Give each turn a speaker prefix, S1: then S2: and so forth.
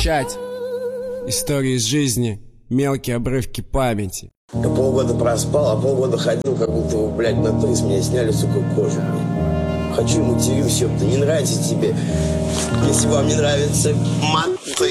S1: совмещать истории из жизни, мелкие обрывки памяти.
S2: Я полгода проспал, а полгода ходил, как будто, блядь, на то, с меня сняли, сука, кожу, блядь. Хочу, матерюсь, ёпта, не нравится тебе. Если вам не нравится мат,